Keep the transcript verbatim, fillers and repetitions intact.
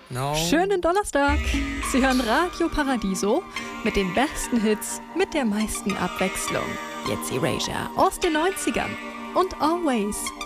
No. Schönen Donnerstag! Sie hören Radio Paradiso mit den besten Hits, mit der meisten Abwechslung. Jetzt Erasure aus den neunzigern und Always.